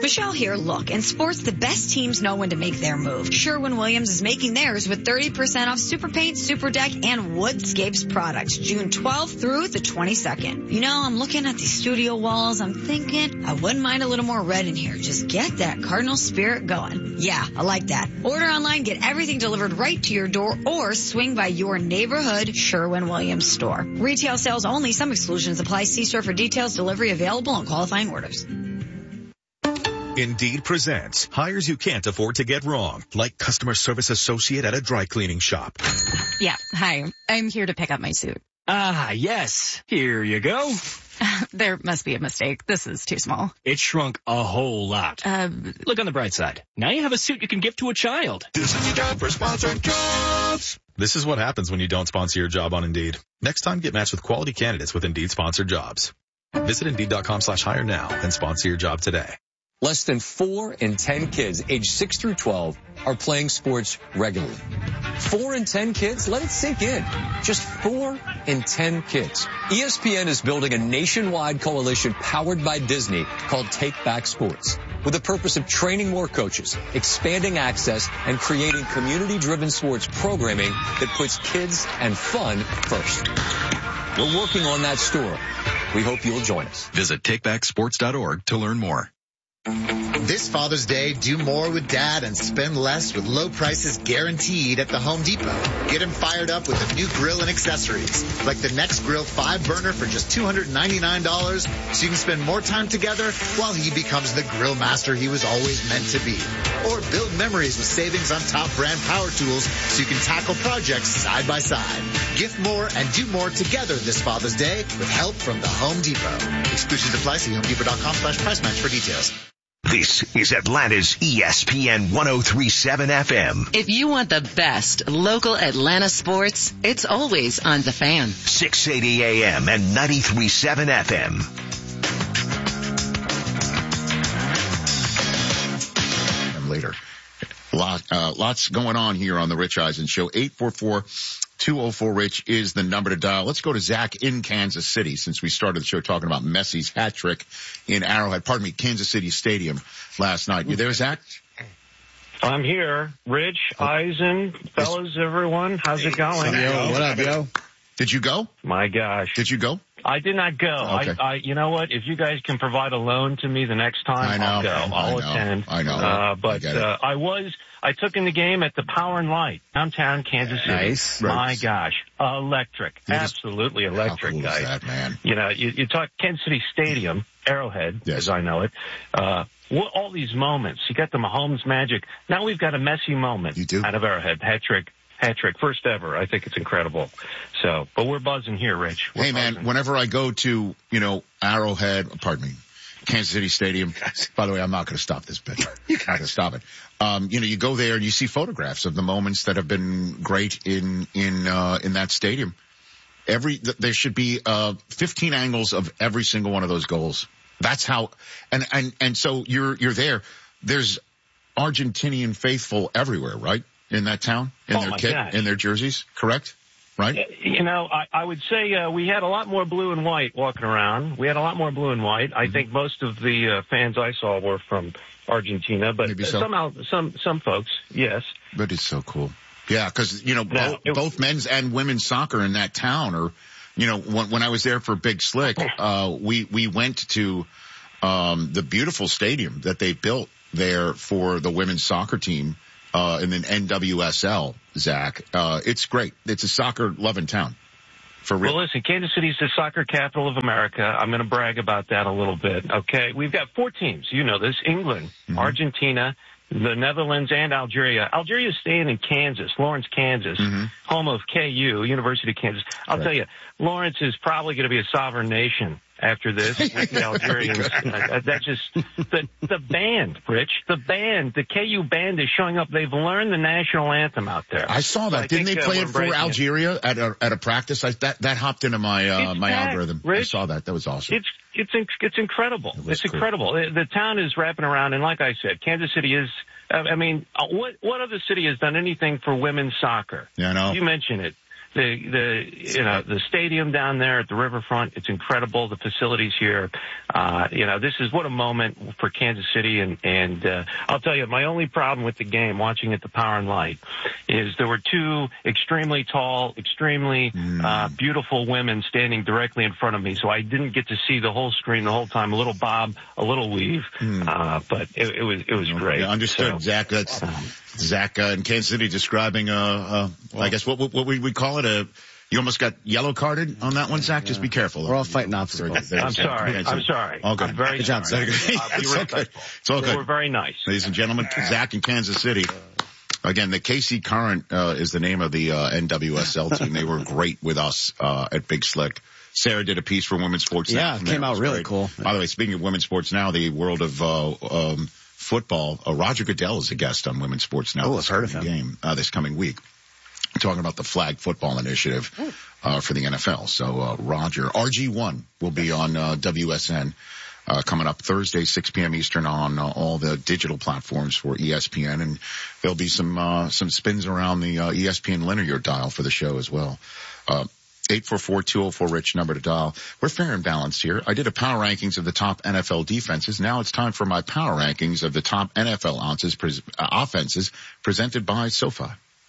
Michelle here. Look, in sports, the best teams know when to make their move. Sherwin-Williams is making theirs with 30% off Super Paint, Super Deck, and Woodscapes products, June 12th through the 22nd. You know, I'm looking at these studio walls. I'm thinking I wouldn't mind a little more red in here. Just get that Cardinal spirit going. Yeah, I like that. Order online, get everything delivered right to your door, or swing by your neighborhood Sherwin-Williams store. Retail sales only. Some exclusions apply. See store for details. Delivery available on qualifying orders. Indeed presents hires you can't afford to get wrong, like customer service associate at a dry cleaning shop. Yeah, hi. I'm here to pick up my suit. Ah, yes. Here you go. There must be a mistake. This is too small. It shrunk a whole lot. Look on the bright side. Now you have a suit you can give to a child. This is your job for sponsored jobs. This is what happens when you don't sponsor your job on Indeed. Next time, get matched with quality candidates with Indeed sponsored jobs. Visit Indeed.com/hire now and sponsor your job today. Less than 4 in 10 kids aged 6 through 12 are playing sports regularly. 4 in 10 kids? Let it sink in. Just 4 in 10 kids. ESPN is building a nationwide coalition powered by Disney called Take Back Sports, with the purpose of training more coaches, expanding access, and creating community-driven sports programming that puts kids and fun first. We're working on that story. We hope you'll join us. Visit takebacksports.org to learn more. This Father's Day, do more with Dad and spend less with low prices guaranteed at the Home Depot. Get him fired up with a new grill and accessories, like the Next Grill 5-burner for just $299, so you can spend more time together while he becomes the grill master he was always meant to be. Or build memories with savings on top brand power tools so you can tackle projects side by side. Gift more and do more together this Father's Day with help from the Home Depot. Exclusions apply. See HomeDepot.com/price match for details. This is Atlanta's ESPN 103.7 FM. If you want the best local Atlanta sports, it's always on The Fan. 680 AM and 93.7 FM. Later. Lots going on here on the Rich Eisen Show. 844-204-RICH is the number to dial. Let's go to Zach in Kansas City, since we started the show talking about Messi's hat trick in Kansas City Stadium last night. You there, Zach? I'm here. Rich, Eisen, fellas, everyone. How's it going? Yo, what up, yo? Did you go? My gosh. Did you go? I did not go. Okay. You know what? If you guys can provide a loan to me the next time, I'll go. I'll attend. I know. I took in the game at the Power and Light, downtown Kansas City. Nice. My gosh. Electric. Absolutely electric, how cool guys. Is that, man? You know, you talk Kansas City Stadium, Arrowhead, as I know it. All these moments. You got the Mahomes magic. Now we've got a Messi moment out of Arrowhead. Hat trick, first ever. I think it's incredible. So, but we're buzzing here, Rich. We're buzzing. Whenever I go to, Arrowhead, Kansas City Stadium. By the way, I'm not going to stop this bit. You're not going to stop it. You go there and you see photographs of the moments that have been great in that stadium. There should be 15 angles of every single one of those goals. That's how, and so you're there. There's Argentinian faithful everywhere, right? In that town, in their kit, in their jerseys, correct? Right? I would say we had a lot more blue and white walking around. We had a lot more blue and white. I think most of the fans I saw were from Argentina, but somehow some folks, yes. But it's so cool. Yeah, because, both men's and women's soccer in that town are, when I was there for Big Slick, we went to the beautiful stadium that they built there for the women's soccer team. In an NWSL, Zach. It's great. It's a soccer-loving town. For real. Well, listen, Kansas City's the soccer capital of America. I'm going to brag about that a little bit, okay? We've got 4 teams. You know this. England, Argentina, the Netherlands, and Algeria. Algeria's staying in Kansas, Lawrence, Kansas, home of KU, University of Kansas. I'll tell you, Lawrence is probably going to be a sovereign nation after this with the Algerians. That's just the band, Rich. The band, the KU band is showing up. They've learned the national anthem out there. I saw that. Didn't they play it for Algeria at a practice? That hopped into my my algorithm. Rich, I saw that. That was awesome. It's incredible. It's incredible. The town is wrapping around, and like I said, Kansas City is. What other city has done anything for women's soccer? Yeah, I know. You mentioned it. the stadium down there at the riverfront, it's incredible. The facilities here, this is what a moment for Kansas City. And I'll tell you, my only problem with the game, watching at the Power and Light, is there were two extremely tall, extremely beautiful women standing directly in front of me. So I didn't get to see the whole screen the whole time. A little bob, a little weave. But it was great. Yeah, understood, so, Zach. That's Zach in Kansas City describing, I guess, what we call it, you almost got yellow carded on that one, Zach. Just be careful. We're all fighting obstacles. I'm sorry. All good. I'm very good job, sorry. Zach. It's all good. They were very nice. Ladies and gentlemen, Zach in Kansas City. Again, the KC Current is the name of the NWSL team. They were great with us at Big Slick. Sarah did a piece for Women's Sports Now. Yeah, it came out really cool. By the way, speaking of Women's Sports Now, the world of football, Roger Goodell is a guest on Women's Sports Now. Oh, I've heard of him. This coming week. Talking about the flag football initiative for the NFL. So Roger, RG1 will be on WSN coming up Thursday, 6 p.m. Eastern on all the digital platforms for ESPN. And there'll be some spins around the ESPN linear dial for the show as well. 844-204-RICH number to dial. We're fair and balanced here. I did a power rankings of the top NFL defenses. Now it's time for my power rankings of the top NFL offenses presented by SoFi.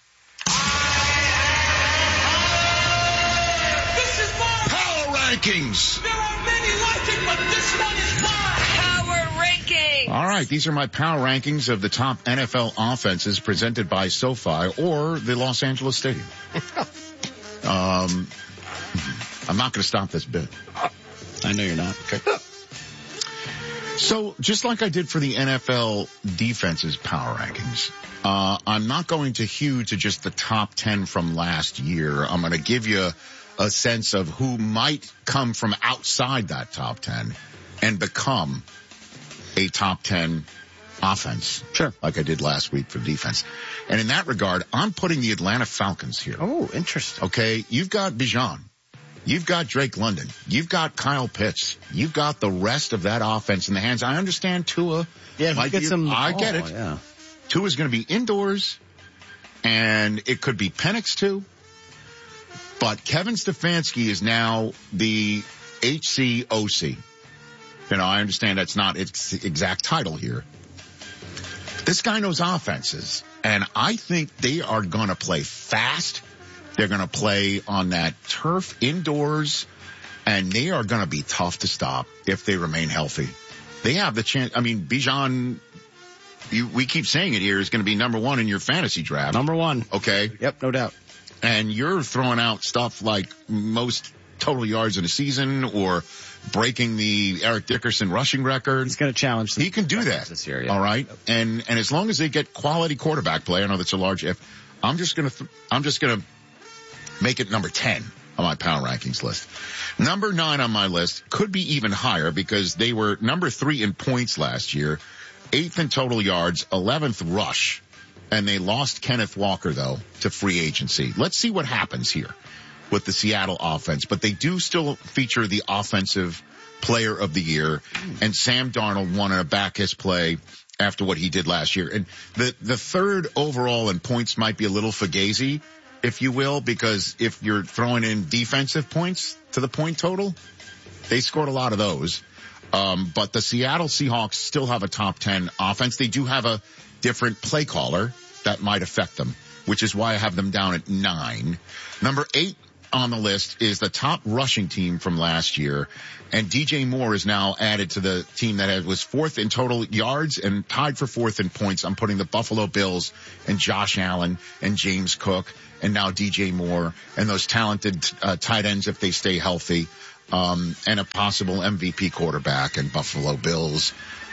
This is my power rankings. There are many like it, but this one is mine. Power rankings. All right, these are my power rankings of the top NFL offenses presented by SoFi or the Los Angeles Stadium. I'm not going to stop this bit. I know you're not. Okay. So just like I did for the NFL defenses power rankings, I'm not going to hew to just the top 10 from last year. I'm going to give you a sense of who might come from outside that top 10 and become a top 10 offense. Sure. Like I did last week for defense. And in that regard, I'm putting the Atlanta Falcons here. Oh, interesting. Okay. You've got Bijan. You've got Drake London. You've got Kyle Pitts. You've got the rest of that offense in the hands. I understand Tua. Yeah, I get it. Yeah. Tua's going to be indoors, and it could be Penix too. But Kevin Stefanski is now the HCOC. I understand that's not its exact title here. This guy knows offenses, and I think they are going to play fast. They're going to play on that turf indoors, and they are going to be tough to stop if they remain healthy. They have the chance. I mean, Bijan, we keep saying it here, is going to be number one in your fantasy draft. Number one. Okay. Yep, no doubt. And you're throwing out stuff like most total yards in a season or breaking the Eric Dickerson rushing record. He's going to challenge. He can do that this year. Yeah. All right. And as long as they get quality quarterback play, I know that's a large if. I'm just going to make it number 10 on my power rankings list. Number 9 on my list could be even higher because they were number 3 in points last year, 8th in total yards, 11th rush, and they lost Kenneth Walker, though, to free agency. Let's see what happens here with the Seattle offense. But they do still feature the offensive player of the year, and Sam Darnold won a back his play after what he did last year. And the third overall in points might be a little fugazi, if you will, because if you're throwing in defensive points to the point total, they scored a lot of those. But the Seattle Seahawks still have a top 10 offense. They do have a different play caller that might affect them, which is why I have them down at 9. Number 8 on the list is the top rushing team from last year, and DJ Moore is now added to the team that was 4th in total yards and tied for 4th in points. I'm putting the Buffalo Bills and Josh Allen and James Cook and now DJ Moore and those talented tight ends if they stay healthy, and a possible MVP quarterback and Buffalo Bills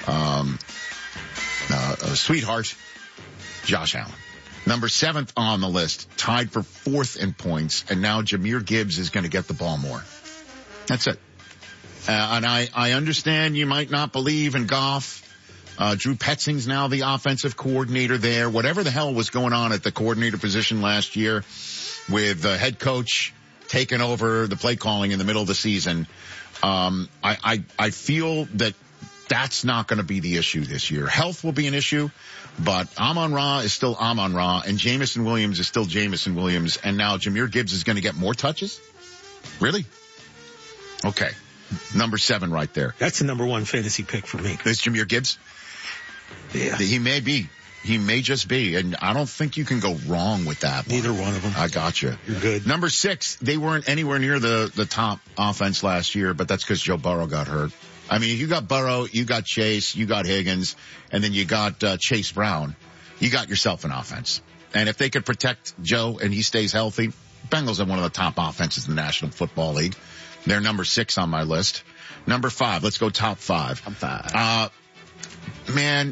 sweetheart Josh Allen. Number 7th on the list, tied for 4th in points, and now Jahmyr Gibbs is going to get the ball more. That's it. And I understand you might not believe in Goff. Drew Petzing's now the offensive coordinator there. Whatever the hell was going on at the coordinator position last year with the head coach taking over the play calling in the middle of the season, I feel that That's not going to be the issue this year. Health will be an issue, but Amon-Ra is still Amon-Ra, and Jamison Williams is still Jamison Williams, and now Jahmyr Gibbs is going to get more touches? Really? Okay. Number 7 right there. That's the number 1 fantasy pick for me. Is Jahmyr Gibbs? Yeah. He may be. He may just be, and I don't think you can go wrong with that. Neither one of them. I got you. You're good. Number 6, they weren't anywhere near the top offense last year, but that's because Joe Burrow got hurt. I mean, you got Burrow, you got Chase, you got Higgins, and then you got Chase Brown. You got yourself an offense. And if they could protect Joe and he stays healthy, Bengals are one of the top offenses in the National Football League. They're number 6 on my list. Number 5, let's go top 5. Top 5. Man,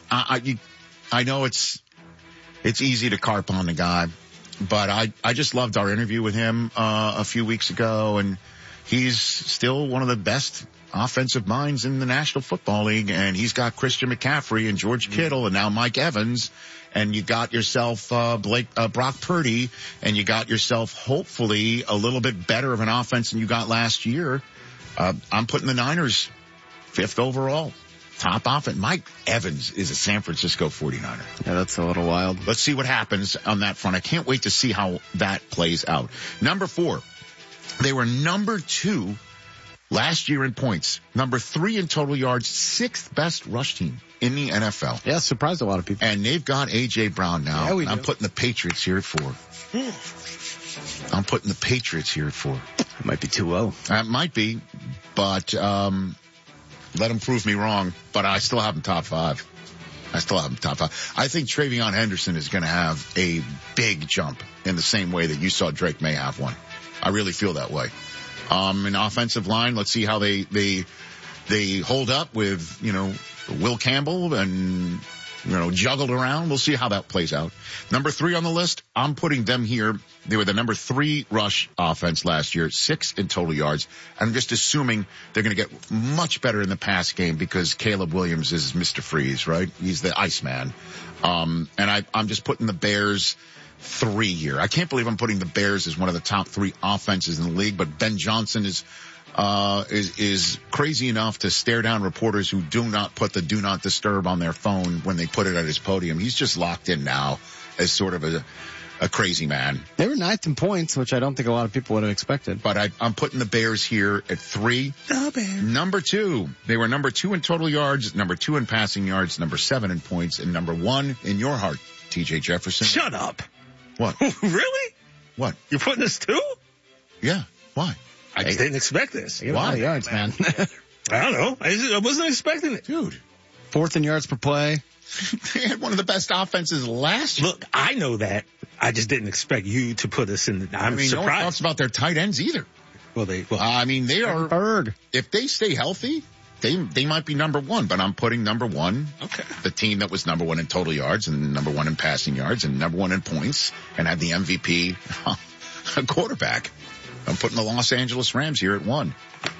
I know it's easy to carp on the guy, but I just loved our interview with him a few weeks ago, and he's still one of the best offensive minds in the National Football League, and he's got Christian McCaffrey and George Kittle and now Mike Evans, and you got yourself Brock Purdy, and you got yourself hopefully a little bit better of an offense than you got last year. I'm putting the Niners 5th overall. Top offense. Mike Evans is a San Francisco 49er. Yeah, that's a little wild. Let's see what happens on that front. I can't wait to see how that plays out. Number 4, they were number 2 last year in points, number 3 in total yards, 6th best rush team in the NFL. Yeah, surprised a lot of people. And they've got A.J. Brown now. Yeah, we do. I'm putting the Patriots here at 4. I'm putting the Patriots here at 4. It might be too low. That might be, but let them prove me wrong. But I still have them top 5. I think TreVeyon Henderson is going to have a big jump in the same way that you saw Drake May have one. I really feel that way. An offensive line, let's see how they hold up with, Will Campbell and, juggled around. We'll see how that plays out. Number 3 on the list, I'm putting them here. They were the number 3 rush offense last year, 6 in total yards. I'm just assuming they're going to get much better in the pass game because Caleb Williams is Mr. Freeze, right? He's the Iceman. And I'm just putting the Bears 3 here. I can't believe I'm putting the Bears as one of the top 3 offenses in the league, but Ben Johnson is crazy enough to stare down reporters who do not put the do not disturb on their phone when they put it at his podium. He's just locked in now as sort of a crazy man. They were 9th in points, which I don't think a lot of people would have expected. But I'm putting the Bears here at 3. The Bears. Number 2, they were number 2 in total yards, number 2 in passing yards, number 7 in points, and number 1 in your heart, T.J. Jefferson. Shut up. What? Really? What? You're putting us 2? Yeah. Why? I just didn't expect this. Why? Yards, man. I don't know. I wasn't expecting it. Dude. 4th in yards per play. They had one of the best offenses last year. Look, I know that. I just didn't expect you to put us in. I'm surprised. No one talks about their tight ends either. Well, they are. Berg. If they stay healthy, they might be number 1, but I'm putting number 1. Okay. The team that was number 1 in total yards and number 1 in passing yards and number 1 in points and had the MVP quarterback. I'm putting the Los Angeles Rams here at 1.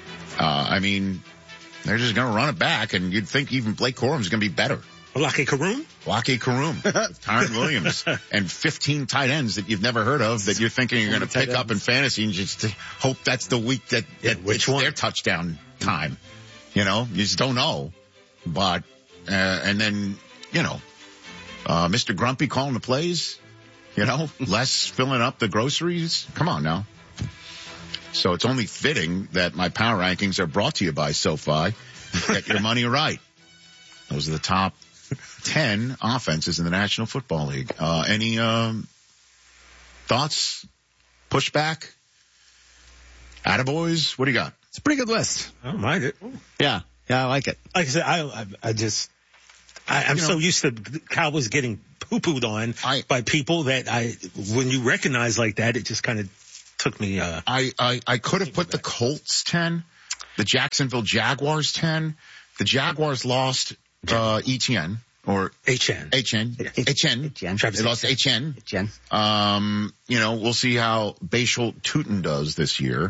They're just going to run it back, and you'd think even Blake Corum's going to be better. Lockie Karoom, Tyron Williams, and 15 tight ends that you've never heard of that you're thinking you're going to pick up in fantasy and just hope that's the week that it's their touchdown time. You just don't know. But, and then, Mr. Grumpy calling the plays, Les filling up the groceries. Come on now. So it's only fitting that my power rankings are brought to you by SoFi. Get your money right. Those are the top 10 offenses in the National Football League. Any thoughts? Pushback? Attaboys? What do you got? It's a pretty good list. I don't mind it. Yeah, I like it. Like I said, I'm so used to Cowboys getting poo-pooed on by people that when you recognize like that, it just kind of took me. I could have put the Colts 10, the Jacksonville Jaguars 10. The Jaguars lost Etienne or HN. They lost HN. We'll see how Bashal Tutin does this year.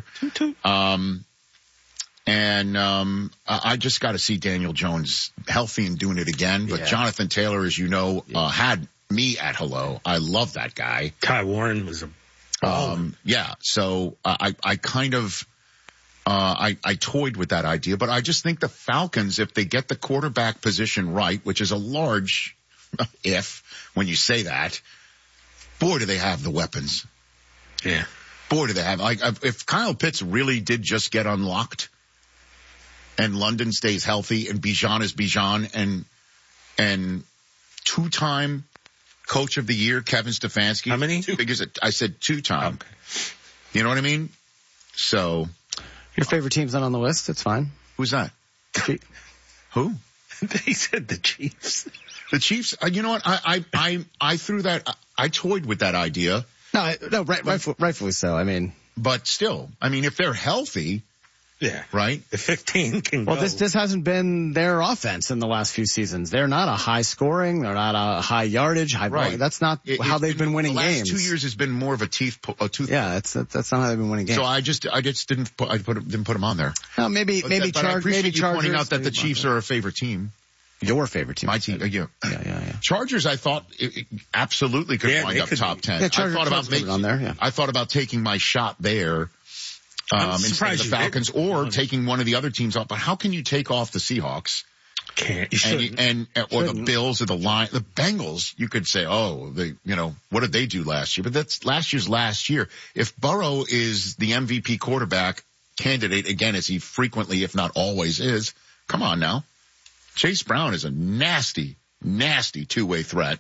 I just got to see Daniel Jones healthy and doing it again. But Jonathan Taylor, as you know, had me at hello. I love that guy. Ty Warren was a So I kind of I toyed with that idea, but I just think the Falcons, if they get the quarterback position right, which is a large if when you say that, boy, do they have the weapons. Yeah. Boy, do they have. Like, if Kyle Pitts really did just get unlocked and London stays healthy and Bijan is Bijan and two-time coach of the year, Kevin Stefanski. How many? Because I said two-time. Okay. You know what I mean? So. Your favorite team's not on the list. It's fine. Who's that? Who? He said the Chiefs. The Chiefs. You know what? I threw that. I toyed with that idea. Rightfully so. I mean, but still, I mean, if they're healthy, yeah, right. The 15 can go. Well, this hasn't been their offense in the last few seasons. They're not a high scoring. They're not a high yardage, high volume. That's not how they've been winning games. The last 2 years has been more of a tooth. Yeah, that's not how they've been winning games. So I just didn't put them on there. No, maybe Chargers. I appreciate you pointing out that the Chiefs are a favorite team. Your favorite team. My team. Yeah. Chargers, I thought absolutely could wind up top 10. Yeah, I thought about taking my shot there. Instead of the Falcons or taking one of the other teams off. But how can you take off the Seahawks? Can't. You shouldn't. Or the Bills or the Bengals, you could say, what did they do last year? But that's last year. If Burrow is the MVP quarterback candidate, again, as he frequently, if not always is, come on now. Chase Brown is a nasty, nasty two-way threat.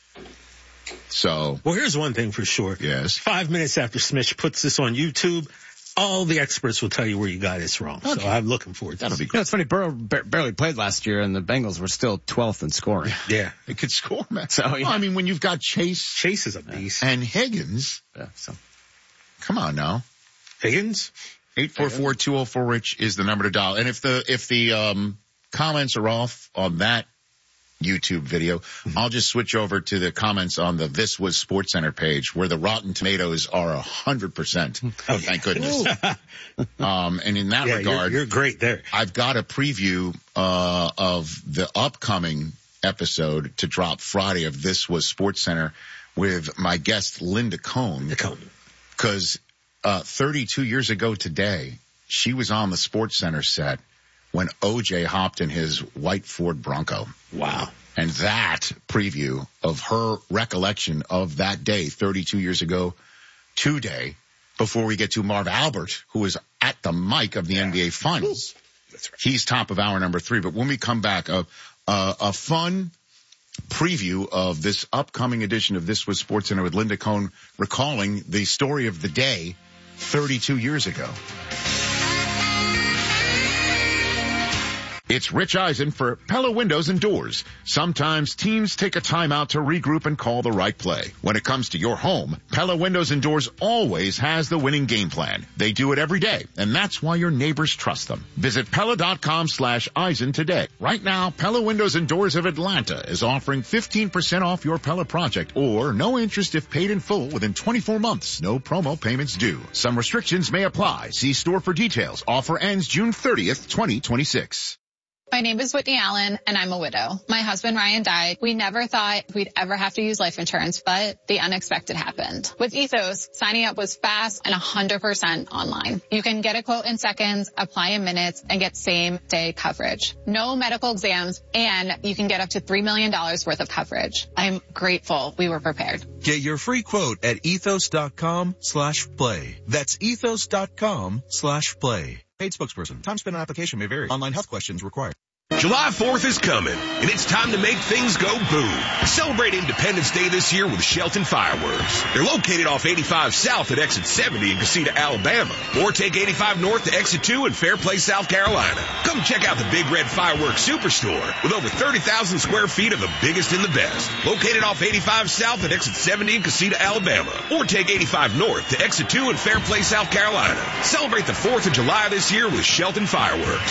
So. Well, here's one thing for sure. Yes. 5 minutes after Smitch puts this on YouTube, all the experts will tell you where you got this wrong. Okay. So I'm looking forward to That'll be great. It's funny, Burrow barely played last year, and the Bengals were still 12th in scoring. Yeah. They could score, man. So, yeah. Well, I mean, when you've got Chase is a beast. And Higgins. Yeah, so. Come on now. Higgins? 844-204-RICH is the number to dial. And if the comments are off on that YouTube video, I'll just switch over to the comments on the This Was SportsCenter page where the Rotten Tomatoes are 100%. Oh, thank goodness. And in that regard, you're great there. I've got a preview of the upcoming episode to drop Friday of This Was SportsCenter with my guest Linda Cohn. Because 32 years ago today, she was on the SportsCenter set when OJ hopped in his white Ford Bronco. Wow. And that preview of her recollection of that day 32 years ago today, before we get to Marv Albert, who is at the mic of the NBA Finals. That's right. He's top of hour number 3. But when we come back, a fun preview of this upcoming edition of This Was SportsCenter with Linda Cohn, recalling the story of the day 32 years ago. It's Rich Eisen for Pella Windows and Doors. Sometimes teams take a timeout to regroup and call the right play. When it comes to your home, Pella Windows and Doors always has the winning game plan. They do it every day, and that's why your neighbors trust them. Visit Pella.com/Eisen today. Right now, Pella Windows and Doors of Atlanta is offering 15% off your Pella project, or no interest if paid in full within 24 months. No promo payments due. Some restrictions may apply. See store for details. Offer ends June 30th, 2026. My name is Whitney Allen, and I'm a widow. My husband, Ryan, died. We never thought we'd ever have to use life insurance, but the unexpected happened. With Ethos, signing up was fast and 100% online. You can get a quote in seconds, apply in minutes, and get same-day coverage. No medical exams, and you can get up to $3 million worth of coverage. I'm grateful we were prepared. Get your free quote at ethos.com/play. That's ethos.com/play. Paid spokesperson. Time spent on application may vary. Online health questions required. July 4th is coming, and it's time to make things go boom. Celebrate Independence Day this year with Shelton Fireworks. They're located off 85 South at Exit 70 in Casita, Alabama. Or take 85 North to Exit 2 in Fairplay, South Carolina. Come check out the Big Red Fireworks Superstore with over 30,000 square feet of the biggest and the best. Located off 85 South at Exit 70 in Casita, Alabama. Or take 85 North to Exit 2 in Fairplay, South Carolina. Celebrate the 4th of July this year with Shelton Fireworks.